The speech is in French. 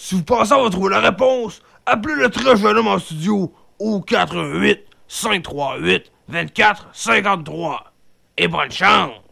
Si vous pensez avoir trouvé la réponse, appelez le très jeune homme en studio au 88 538 24 53. Et bonne chance!